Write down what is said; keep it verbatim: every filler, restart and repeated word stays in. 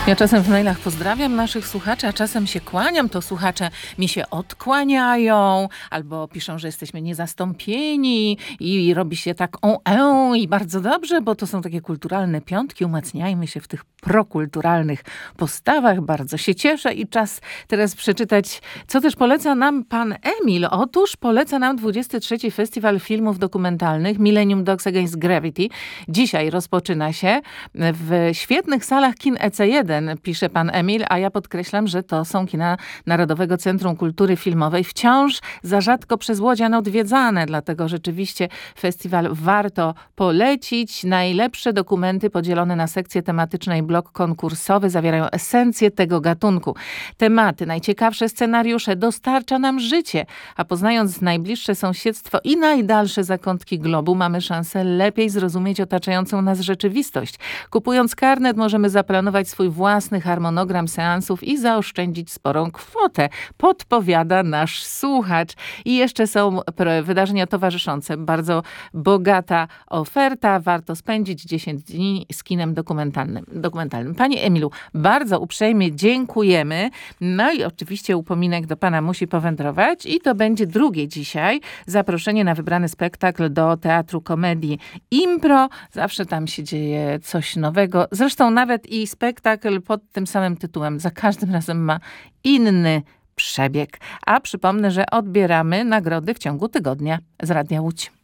Ja czasem w mailach pozdrawiam naszych słuchaczy, a czasem się kłaniam, to słuchacze mi się odkłaniają, albo piszą, że jesteśmy niezastąpieni i robi się tak o, e, i bardzo dobrze, bo to są takie kulturalne piątki, umacniajmy się w tych prokulturalnych postawach. Bardzo się cieszę i czas teraz przeczytać, co też poleca nam pan Emil. Otóż poleca nam dwudziesty trzeci Festiwal Filmów Dokumentalnych Millennium Dogs Against Gravity. Dzisiaj rozpoczyna się w świetnych salach kin E C jeden, pisze pan Emil, a ja podkreślam, że to są kina Narodowego Centrum Kultury Filmowej, wciąż za rzadko przez łodzian odwiedzane, dlatego rzeczywiście festiwal warto polecić. Najlepsze dokumenty podzielone na sekcje tematyczne i blok konkursowy zawierają esencję tego gatunku. Tematy, najciekawsze scenariusze dostarcza nam życie, a poznając najbliższe sąsiedztwo i najdalsze zakątki globu, mamy szansę lepiej zrozumieć otaczającą nas rzeczywistość. Kupując karnet możemy zaplanować swój własny harmonogram seansów i zaoszczędzić sporą kwotę, podpowiada nasz słuchacz. I jeszcze są wydarzenia towarzyszące. Bardzo bogata oferta. Warto spędzić dziesięć dni z kinem dokumentalnym. dokumentalnym. Panie Emilu, bardzo uprzejmie dziękujemy. No i oczywiście upominek do pana musi powędrować i to będzie drugie dzisiaj zaproszenie na wybrany spektakl do Teatru Komedii Impro. Zawsze tam się dzieje coś nowego. Zresztą nawet i spektakl pod tym samym tytułem za każdym razem ma inny przebieg. A przypomnę, że odbieramy nagrody w ciągu tygodnia z Radia Łódź.